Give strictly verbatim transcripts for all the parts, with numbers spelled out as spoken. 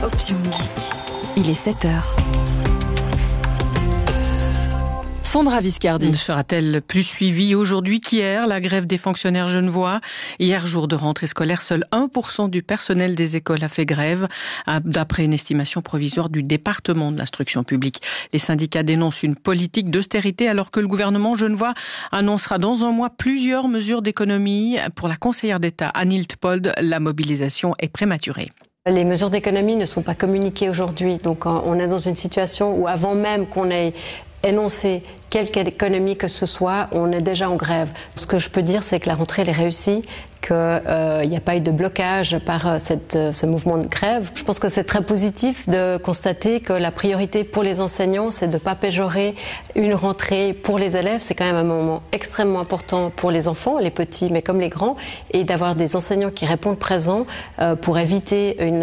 Option Musique. Il est sept heures. Sandra Viscardi. Sera-t-elle plus suivie aujourd'hui qu'hier, la grève des fonctionnaires genevois? Hier, jour de rentrée scolaire, seul un pour cent du personnel des écoles a fait grève, d'après une estimation provisoire du département de l'instruction publique. Les syndicats dénoncent une politique d'austérité alors que le gouvernement genevois annoncera dans un mois plusieurs mesures d'économie. Pour la conseillère d'État Anne Hiltpold, la mobilisation est prématurée. Les mesures d'économie ne sont pas communiquées aujourd'hui, donc on est dans une situation où avant même qu'on ait énoncé quelque économie que ce soit, on est déjà en grève. Ce que je peux dire, c'est que la rentrée elle est réussie, qu'il euh, n'y a pas eu de blocage par cette, ce mouvement de grève. Je pense que c'est très positif de constater que la priorité pour les enseignants, c'est de ne pas péjorer une rentrée pour les élèves. C'est quand même un moment extrêmement important pour les enfants, les petits, mais comme les grands, et d'avoir des enseignants qui répondent présents euh, pour éviter une,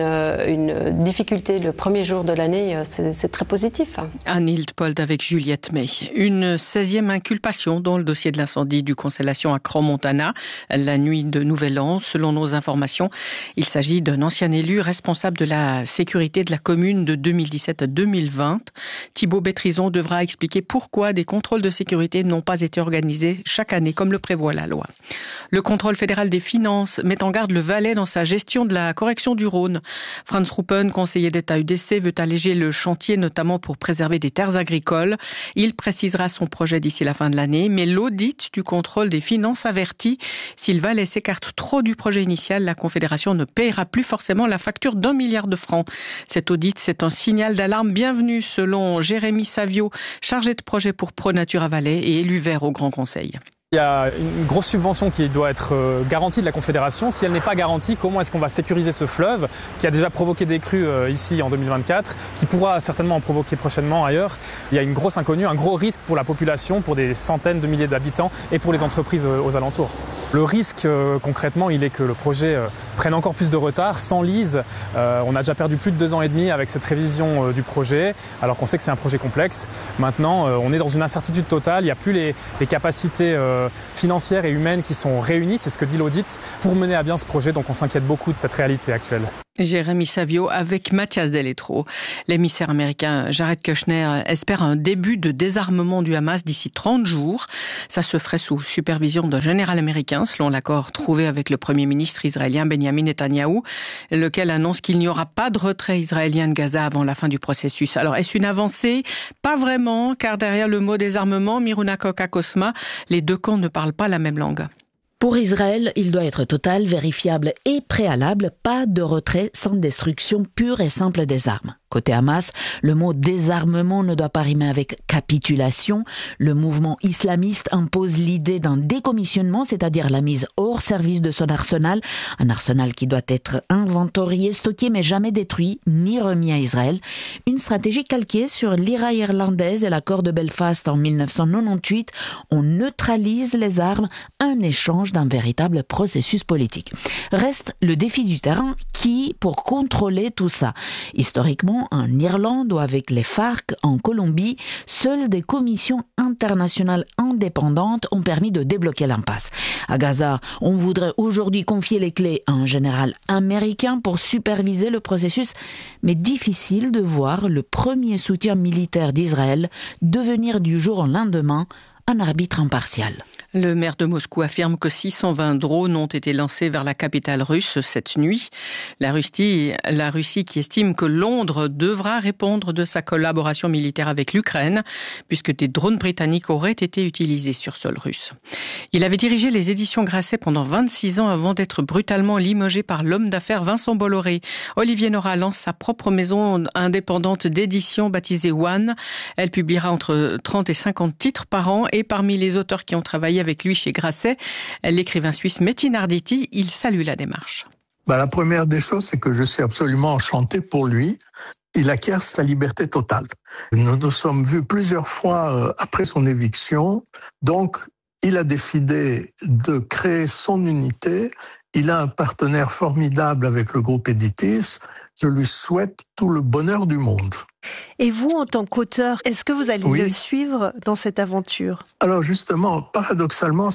une difficulté le premier jour de l'année, c'est, c'est très positif. Anne Hiltpold avec Juliette May. Une seizième inculpation dans le dossier de l'incendie du Constellation à Crans-Montana, la nuit de Nouvel An. Selon nos informations, il s'agit d'un ancien élu responsable de la sécurité de la commune de deux mille dix-sept à deux mille vingt. Thibaut Bétrison devra expliquer pourquoi des contrôles de sécurité n'ont pas été organisés chaque année, comme le prévoit la loi. Le contrôle fédéral des finances met en garde le Valais dans sa gestion de la correction du Rhône. Franz Ruppen, conseiller d'État U D C, veut alléger le chantier, notamment pour préserver des terres agricoles. Il précisera son projet d'ici la fin de l'année, mais l'audit du contrôle des finances avertit, si le Valais s'écarte trop du projet initial, la Confédération ne paiera plus forcément la facture d'un milliard de francs. Cet audit, c'est un signal d'alarme bienvenu, selon Jérémy Savio, chargé de projet pour ProNatura Valais et élu vert au Grand Conseil. Il y a une grosse subvention qui doit être garantie de la Confédération. Si elle n'est pas garantie, comment est-ce qu'on va sécuriser ce fleuve qui a déjà provoqué des crues ici en deux mille vingt-quatre, qui pourra certainement en provoquer prochainement ailleurs? Il y a une grosse inconnue, un gros risque pour la population, pour des centaines de milliers d'habitants et pour les entreprises aux alentours. Le risque concrètement, il est que le projet prenne encore plus de retard, s'enlise. On a déjà perdu plus de deux ans et demi avec cette révision du projet, alors qu'on sait que c'est un projet complexe. Maintenant, on est dans une incertitude totale. Il n'y a plus les, les capacités financières et humaines qui sont réunies, c'est ce que dit l'audit, pour mener à bien ce projet. Donc on s'inquiète beaucoup de cette réalité actuelle. Jérémy Savio avec Mathias Deletro. L'émissaire américain Jared Kushner espère un début de désarmement du Hamas d'ici trente jours. Ça se ferait sous supervision d'un général américain, selon l'accord trouvé avec le premier ministre israélien Benjamin Netanyahou, lequel annonce qu'il n'y aura pas de retrait israélien de Gaza avant la fin du processus. Alors, est-ce une avancée? Pas vraiment, car derrière le mot désarmement, Miruna Koka-Kosma, les deux camps ne parlent pas la même langue. Pour Israël, il doit être total, vérifiable et préalable, pas de retrait sans destruction pure et simple des armes. Côté Hamas, le mot désarmement ne doit pas rimer avec capitulation. Le mouvement islamiste impose l'idée d'un décommissionnement, c'est-à-dire la mise hors service de son arsenal, un arsenal qui doit être inventorié, stocké mais jamais détruit ni remis à Israël. Une stratégie calquée sur l'I R A irlandaise et l'accord de Belfast en dix-neuf cent quatre-vingt-dix-huit. On neutralise les armes, un échange d'un véritable processus politique. Reste le défi du terrain qui, pour contrôler tout ça, historiquement, en Irlande ou avec les FARC en Colombie, seules des commissions internationales indépendantes ont permis de débloquer l'impasse. À Gaza, on voudrait aujourd'hui confier les clés à un général américain pour superviser le processus, mais difficile de voir le premier soutien militaire d'Israël devenir du jour au lendemain un arbitre impartial. Le maire de Moscou affirme que six cent vingt drones ont été lancés vers la capitale russe cette nuit. La Russie, la Russie qui estime que Londres devra répondre de sa collaboration militaire avec l'Ukraine, puisque des drones britanniques auraient été utilisés sur sol russe. Il avait dirigé les éditions Grasset pendant vingt-six ans avant d'être brutalement limogé par l'homme d'affaires Vincent Bolloré. Olivier Nora lance sa propre maison indépendante d'édition baptisée One. Elle publiera entre trente et cinquante titres par an, et parmi les auteurs qui ont travaillé avec lui chez Grasset, l'écrivain suisse Metin Arditi, il salue la démarche. Bah, la première des choses, c'est que je suis absolument enchanté pour lui. Il acquiert sa liberté totale. Nous nous sommes vus plusieurs fois euh, après son éviction, donc il a décidé de créer son unité. Il a un partenaire formidable avec le groupe Editis. Je lui souhaite tout le bonheur du monde. Et vous, en tant qu'auteur, est-ce que vous allez oui. le suivre dans cette aventure ? Alors justement, paradoxalement, c'est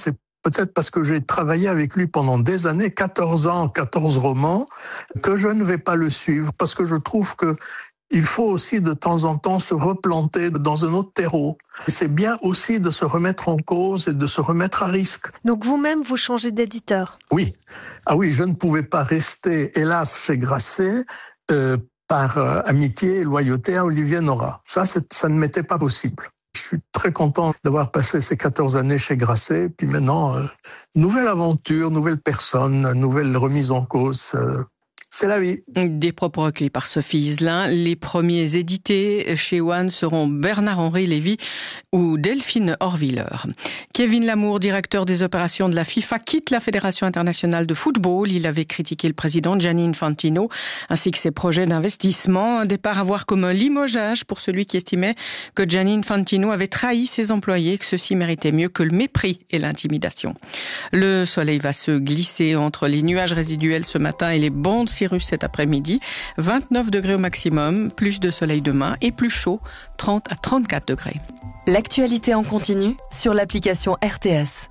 peut-être parce que j'ai travaillé avec lui pendant des années, quatorze ans, quatorze romans, que je ne vais pas le suivre, parce que je trouve que il faut aussi de temps en temps se replanter dans un autre terreau. Et c'est bien aussi de se remettre en cause et de se remettre à risque. Donc vous-même, vous changez d'éditeur ? Oui. Ah oui, je ne pouvais pas rester, hélas, chez Grasset, euh, par euh, amitié et loyauté à Olivier Nora. Ça, c'est, ça ne m'était pas possible. Je suis très content d'avoir passé ces quatorze années chez Grasset. Puis maintenant, euh, nouvelle aventure, nouvelle personne, nouvelle remise en cause. Euh, C'est la vie. Des propos recueillis par Sophie Iselin. Les premiers édités chez One seront Bernard-Henri Lévy ou Delphine Horviller. Kevin Lamour, directeur des opérations de la FIFA, quitte la Fédération internationale de football. Il avait critiqué le président Gianni Infantino ainsi que ses projets d'investissement. Un départ à voir comme un limogeage pour celui qui estimait que Gianni Infantino avait trahi ses employés et que ceux-ci méritaient mieux que le mépris et l'intimidation. Le soleil va se glisser entre les nuages résiduels ce matin et les bandes Cyrus cet après-midi, vingt-neuf degrés au maximum, plus de soleil demain et plus chaud, trente à trente-quatre degrés. L'actualité en continu sur l'application R T S.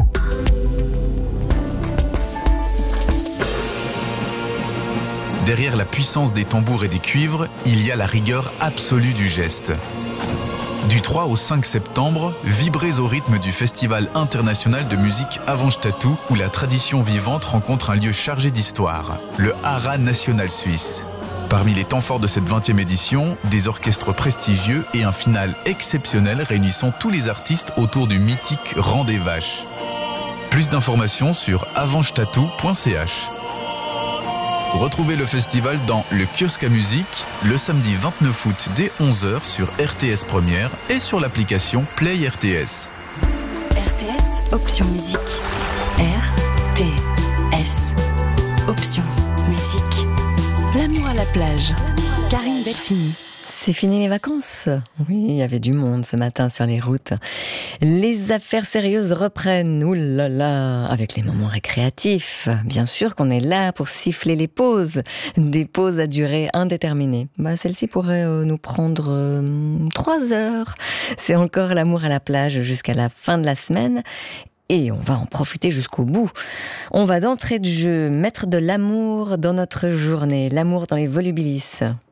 Derrière la puissance des tambours et des cuivres, il y a la rigueur absolue du geste. Du trois au cinq septembre, vibrez au rythme du Festival international de musique Avantstadt, où la tradition vivante rencontre un lieu chargé d'histoire, le Haras national suisse. Parmi les temps forts de cette vingtième édition, des orchestres prestigieux et un final exceptionnel réunissant tous les artistes autour du mythique Rang des Vaches. Plus d'informations sur avantstatou point c h. Retrouvez le festival dans le kiosque à musique le samedi vingt-neuf août dès onze heures sur R T S Première et sur l'application Play R T S. R T S, option musique. R T S, option musique. L'amour à la plage. Karine Delphini. C'est fini les vacances. Oui, il y avait du monde ce matin sur les routes. Les affaires sérieuses reprennent, oulala, avec les moments récréatifs. Bien sûr qu'on est là pour siffler les pauses, des pauses à durée indéterminée. Bah, celle-ci pourrait euh, nous prendre euh, trois heures. C'est encore l'amour à la plage jusqu'à la fin de la semaine. Et on va en profiter jusqu'au bout. On va d'entrée de jeu mettre de l'amour dans notre journée, l'amour dans les volubilis.